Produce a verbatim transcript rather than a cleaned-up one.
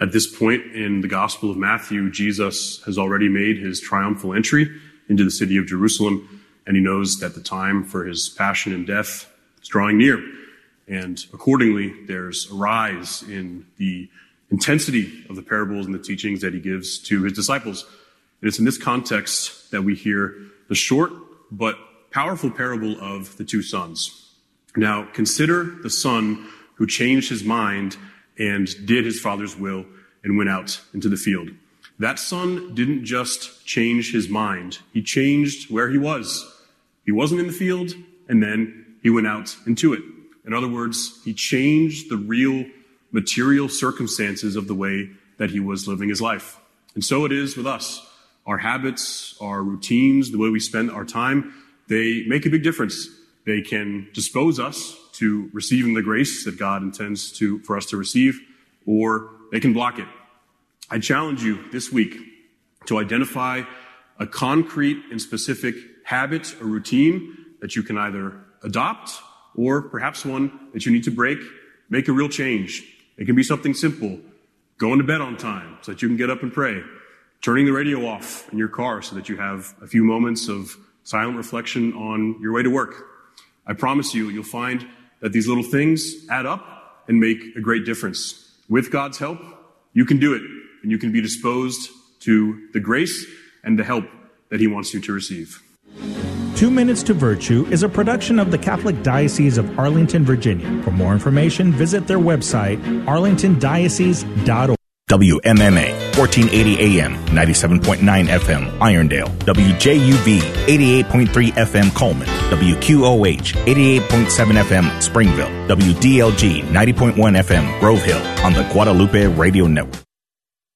At this point in the Gospel of Matthew, Jesus has already made his triumphal entry into the city of Jerusalem, and he knows that the time for his passion and death is drawing near. And accordingly, there's a rise in the intensity of the parables and the teachings that he gives to his disciples. And it's in this context that we hear the short but powerful parable of the two sons. Now, consider the son who changed his mind and did his father's will and went out into the field. That son didn't just change his mind. He changed where he was. He wasn't in the field, and then he went out into it. In other words, he changed the real material circumstances of the way that he was living his life. And so it is with us. Our habits, our routines, the way we spend our time, they make a big difference. They can dispose us to receiving the grace that God intends to for us to receive, or they can block it. I challenge you this week to identify a concrete and specific habit or routine that you can either adopt or perhaps one that you need to break. Make a real change. It can be something simple. Going to bed on time so that you can get up and pray. Turning the radio off in your car so that you have a few moments of silent reflection on your way to work. I promise you, you'll find that these little things add up and make a great difference. With God's help, you can do it, and you can be disposed to the grace and the help that he wants you to receive. Two Minutes to Virtue is a production of the Catholic Diocese of Arlington, Virginia. For more information, visit their website, arlington diocese dot org. W M M A, fourteen eighty A M, ninety-seven point nine F M, Irondale. W J U V, eighty-eight point three F M, Coleman. W Q O H, eighty-eight point seven F M, Springville. W D L G, ninety point one F M, Grove Hill, on the Guadalupe Radio Network.